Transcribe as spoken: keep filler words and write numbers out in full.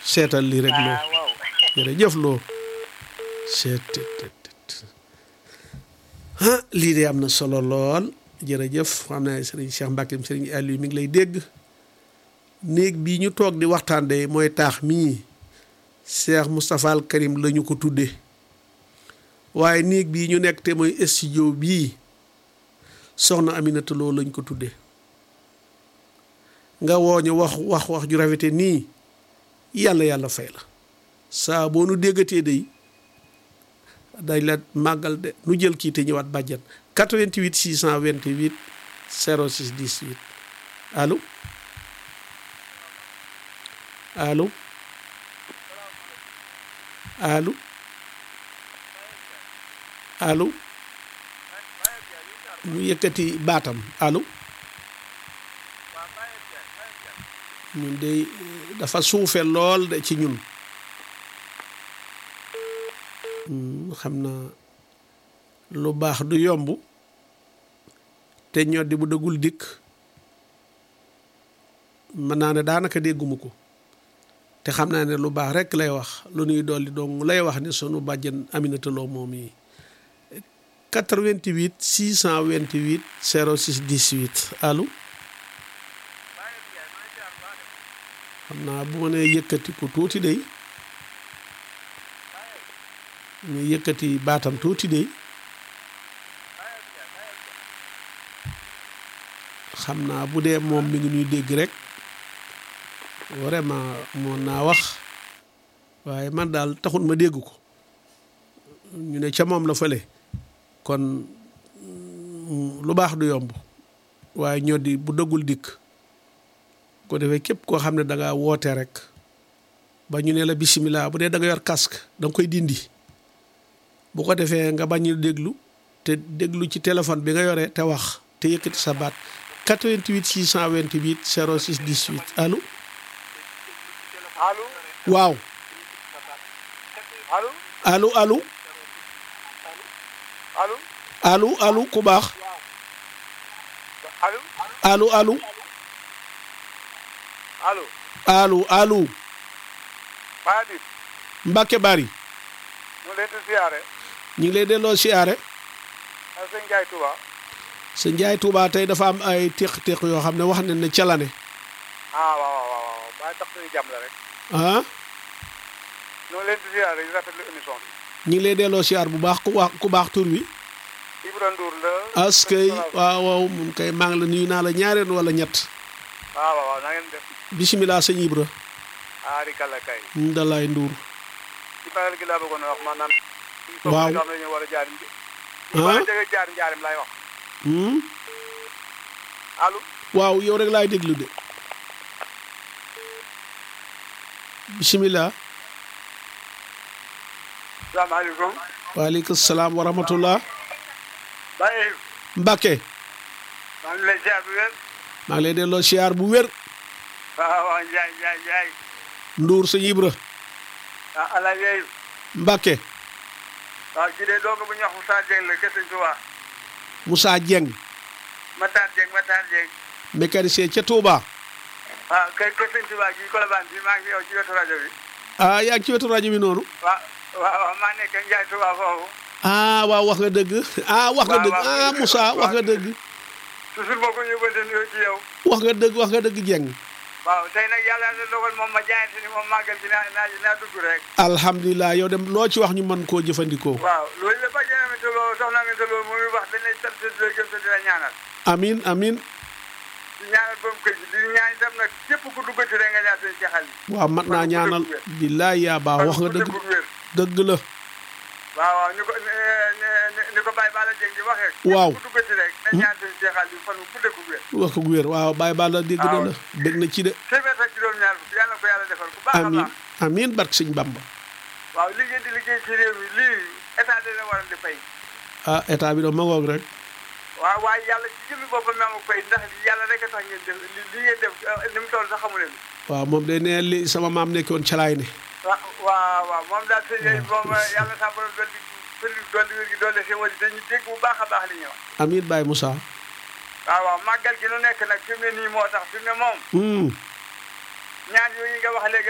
seetal lii rek loo ah waaw. jërëjëf loo seet ah lii de am na solo lool jërëjëf xam naa Serigne Cheikh Mbacke Serigne Aliou mi ngi lay dégg néeg bii ñu toog di waxtaan de mooy taax mii Cheikh Moustapha Al Karim la ñu ko tuddee waaye néeg bii ñu nekk te mooy studio bii soxna Aminata Lo lañ ko tuddee nga woo ñu wax wax wax ju rafete nii yàlla yàlla fay la saa boo nu déggatee day dañ la màggal de nu jël kii te ñëwaat bàjjan quatre-vingt-huit six cent vingt-huit zéro six dix-huit allo allo allo allo mu yëkkati baatam allo ñun de dafa suufe lool de ci ñun xam na lu baax du yomb te ñoddi bu dëggul dikk mën naa ne daanaka dégguma ko te xam naa ne lu baax rekk lay wax lu nuy dolli dong lay wax ne sunu bàjjen Aminata Lo moom yi quatre-vingt-huit six cent vingt-huit zéro six dix-huit allo xam naa bu ma nee yëkkati ko tuuti day ñu yëkkati baatam tuuti day xam naa bu dee moom mi ngi ñuy dégg rek vraiment moon naa wax waaye man daal taxul ma dégg ko ñu ne ca moom la fële kon lu baax du yomb waaye ñoo di bu dëggul dikk ko defee képp koo xam ne da ngaa woote rek ba ñu ne la bisimilah bu dee da nga yor casque da nga koy dindi bu ko defee nga bañ a déglu te déglu ci téléphone bi nga yore te wax te yëkkati sa baat quatre-vingt-huit six cent vingt-huit zéro six dix-huit allo. allo. waaw. allo. allo allo. allo. allo allo ku baax. allo. allo allo. allo. allo allo. Badi. Mbacke Bari. ñu leen di siyaare. ñu ngi lay delloo siyaare. ak sëñ Ndiaye Touba. sëñ Ndiaye Touba tey dafa am ay téq-téq yoo xam ne wax nañ ne ca la ne. ah waaw waaw waaw waaye tax suñu jàmm la rek. ah. ñu leen di siyaare di rafetlu émission bi. ñu ngi lay delloo siyaar bu baax ku baax ku baax tur wi. Ibra Ndour la. askay waaw waaw mun kay maa ngi la nuyu naa la ñaareel wala ñett. waaw waaw na ngeen def. bisimilah sëñ Ibra. ah di kàlla kay. Ndalaay Ndour. ci pagal gi laa bëggoon a wax maanaam. waaw ñu xam ne ñu war a jaar. ah ñu war a jóge jaar njaarim laay wax. allo. waaw yow rek laay déglu de. bisimilah. salaamaaleykum. waaleykum salaam wa rahmatullah. Baye. Mbacke. maa ngi lay ziar bu wér. maa ngi lay delloo siyaar bu wér. waaw waaw Ndiaye Ndiaye Ndiaye. Ndour sëñ Ibra. ah ala yeeyu. Mbacke. waaw kii de doomu bu ñu wax Moussa Dieng la kër Sëñ Touba. Moussa Dieng. Matar Dieng Matar Dieng. mécanicien ca Touba. waaw kër kër Sëñ Touba gii Colobane bi maa ngi yow ci wetu rajo bi. ah yaa ngi ci wetu rajo bi noonu. waaw waaw maa nekk Ndiaye Touba foofu. ah waaw wax nga dëgg. ah wax nga dëgg ah Moussa wax nga dëgg. toujours boo ko yóbbante nuyoo ci yow. wax nga dëgg wax nga dëgg Dieng. waaw tey nag yàlla na dogal moom ma jaayante ni moom màggal gi naa naa naa dugg rek. alhamdulilah yow dem loo ci wax ñu mën koo jëfandikoo. waaw loolu la ba jërëjëf te loolu soxna nga te loolu muy wax dañ lay sant di la gëm te di la ñaanal. amin amin di ñaanal borom kër gi di ñaan itam nag képp ku duggati rek nga ñaan seen ceexal yi. waaw mat naa ñaanal billaay yaa baax wax nga dëgg dëgg la. waaw waaw ñu ko ni ko Baye Balla Dieng di waxee. waaw képp ku duggati rek nga ñaan seen ceexal yi fan ku dëkk wér. wax ko wér waaw Baye Balla dégg na la dégg na ci de. téeméer ak juróom-ñaar fukk yàlla ko yàlla defal ku baax a amin baax. amin barke sëñ Bamba. waaw li ngeen di liggéey ci réew mi lii état dina war a di fay. ah état bi doon ma ngoog rek. waaw waaye yàlla ci jëmmi boppam maa ngi koy ndax yàlla rek a tax ngeen def li li ngeen def ni mu toll sax xamu leen. waaw moom day ne li sama maam nekkoon calaay ne. waaw waaw waaw moom daal sëñ bi moom yàlla saa borom dolli dolli dolli wér gi dolli xéwal yi dañuy dégg bu baax a baax li ñuy wax. amiin Baye Moussa. waaw waaw màggal gi nu nekk nag fi mu ne nii moo tax fi mu ne moom. ñaan yooyu nga wax léegi